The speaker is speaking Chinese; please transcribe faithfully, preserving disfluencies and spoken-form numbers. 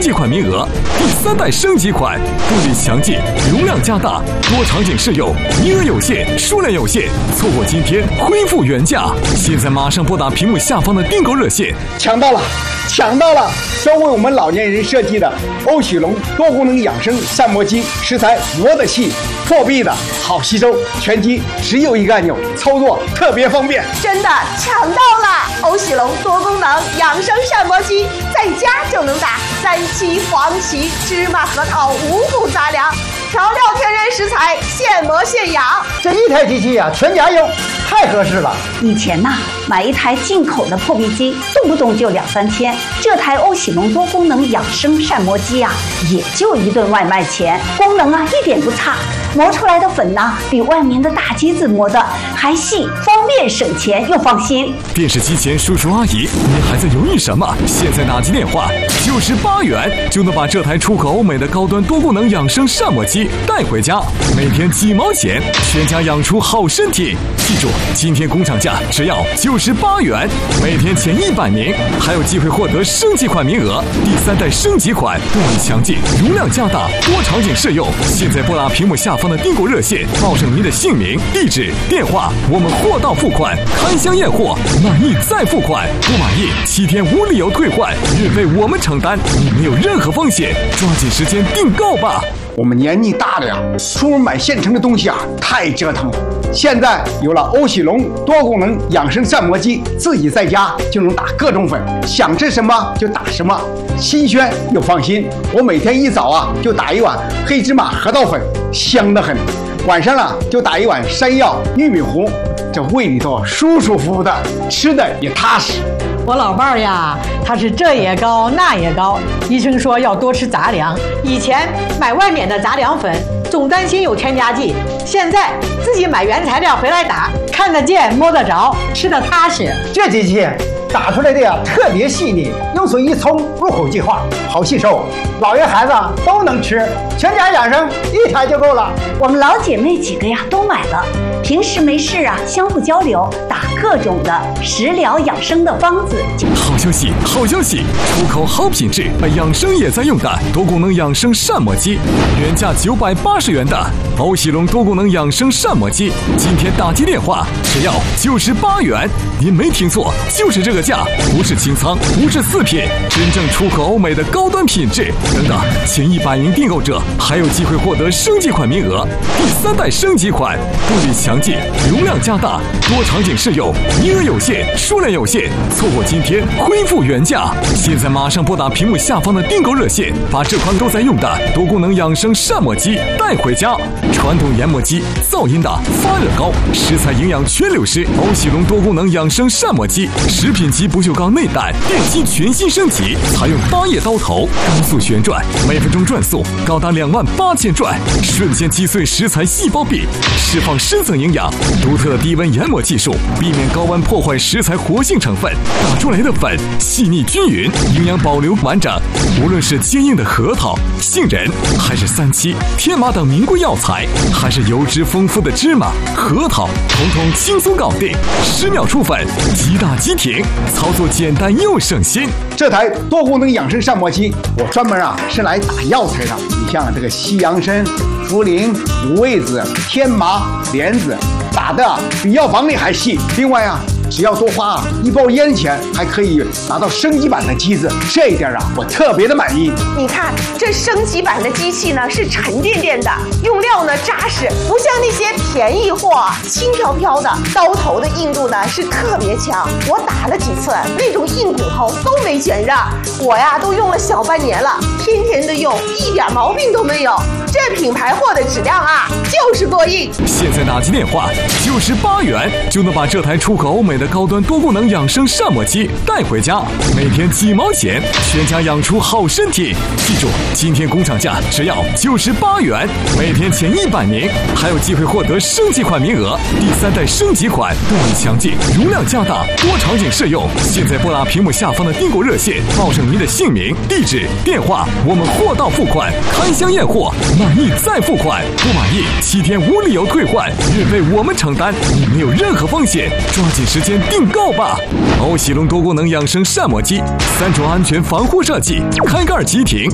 级款名额，第三代升级款，步履强劲，容量加大，多场景适用，名额有限，数量有限，错过今天恢复原价。现在马上拨打屏幕下方的订购热线， 抢到了，抢到了！专为我们老年人设计的欧喜龙多功能养生膳魔机，食材磨得细，破壁的好吸收，全机只有一个按钮，操作特别方便。 真的抢到了！欧喜龙多功能养生膳魔机，在家就能打三七、黄芪、芝麻、核桃五谷杂粮，调料天然食材，现磨现养。 这一台机器啊，全家用，太合适了。 以前呐、啊，买一台进口的破壁机，动不动就两三千，这台欧喜龙多功能养生膳魔机啊，也就一顿外卖钱，功能啊一点不差。磨出来的粉呢，比外面的大机子磨的还细，方便省钱又放心。 电视机前叔叔阿姨，你还在犹豫什么？现在打起电话，九十八元就能把这台出口欧美的高端多功能养生膳魔机带回家，每天几毛钱，全家养出好身体。记住，今天工厂价只要九十八元，每天前一百名还有机会获得升级款名额，第三代升级款，动力强劲，容量加大，多场景适用。现在拨打屏幕下方的订购热线，报上您的姓名、地址、电话，我们货到付款，开箱验货，满意再付款，不满意七天无理由退换，运费我们承担，你没有任何风险，抓紧时间订购吧。 我们年纪大了呀，出门买现成的东西啊，太折腾了。现在有了欧喜龙多功能养生膳魔机，自己在家就能打各种粉，想吃什么就打什么，新鲜又放心。我每天一早啊就打一碗黑芝麻核桃粉，香得很。晚上啊就打一碗山药玉米糊，这胃里头舒舒服服的，吃的也踏实。 我老伴儿呀，他是这也高那也高，医生说要多吃杂粮。以前买外面的杂粮粉，总担心有添加剂，现在自己买原材料回来打，看得见摸得着，吃得踏实。 这机器打出来的呀特别细腻，用水一冲，入口即化，好吸收，老爷孩子都能吃，全家养生一台就够了。 我们老姐妹几个呀都买了，平时没事啊相互交流，打各种的食疗养生的方子。 好消息，好消息！出口好品质，养生也在用的多功能养生膳魔机，原价九百八十元的欧喜龙多功能养生膳魔机，今天打击电话只要九十八元。您没听错，就是这个价，不是清仓，不是四品，真正出口欧美的高端品质。等等，前一百名订购者还有机会获得升级款名额，第三代升级款，步履强劲，容量加大，多场景适用，名额有限，数量有限，错过今天恢复原价。现在马上拨打屏幕下方的订购热线，把这款都在用的多功能养生膳魔机带回家。传统研磨机噪音大，发热高，食材营养全流失。欧喜龙多功能养生膳魔机，食品级不锈钢内胆，电机全新升级，采用八叶刀头，高速旋转，每分钟转速高达两万八千转，瞬间击碎食材细胞壁，释放深层营养。独特的低温研磨技术，避免高温破坏食材活性成分，打出来的粉细腻均匀，营养保留完整。无论是坚硬的核桃、杏仁，还是三七、天麻等名贵药材，还是油脂丰富的芝麻、核桃，统统轻松搞定，十秒出粉，即打即停，操作简单又省心。 这台多功能养生膳魔机，我专门啊是来打药材的。你像这个西洋参、茯苓、五味子、天麻、莲子，打的啊比药房里还细。另外啊，只要多花啊一包烟钱，还可以拿到升级版的机子，这一点啊我特别的满意。 你看这升级版的机器呢是沉甸甸的，用料呢扎实，不像那些便宜货轻飘飘的，刀头的硬度呢是特别强。我打了几次，那种硬骨头都没卷上，我呀都用了小半年了，天天的用，一点毛病都没有。这品牌货的质量啊就是过硬。 现在打击电话九十八元就能把这台出口欧美的高端多功能养生膳魔机带回家，每天几毛钱，全家养出好身体。记住，今天工厂价只要九十八元，每天前一百名还有机会获得升级款名额，第三代升级款，动力强劲，容量加大，多场景适用。现在拨打屏幕下方的订购热线，报上您的姓名、地址、电话，我们货到付款，开箱验货，满意再付款，不满意七天无理由退换，运费我们承担，你没有任何风险，抓紧时间订购吧。欧喜龙多功能养生膳魔机，三重安全防护设计，开盖即停，